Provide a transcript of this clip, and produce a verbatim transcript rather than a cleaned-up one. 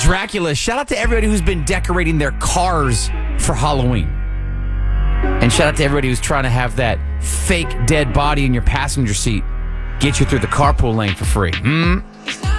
Dracula, shout out to everybody who's been decorating their cars for Halloween. And shout out to everybody who's trying to have that fake dead body in your passenger seat get you through the carpool lane for free. Hmm?